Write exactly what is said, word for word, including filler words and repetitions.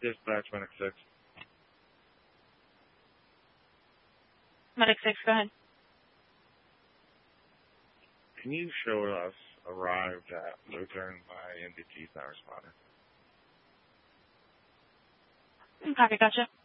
Dispatch Medic six. Medic six, go ahead. Can you show us arrived at Lutheran by M D T's not responding? Copy, gotcha.